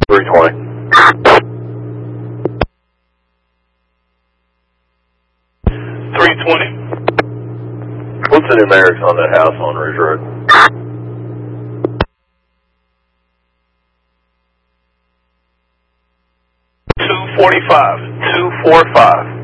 320. What's the numerics on that house on Ridge Road? 245.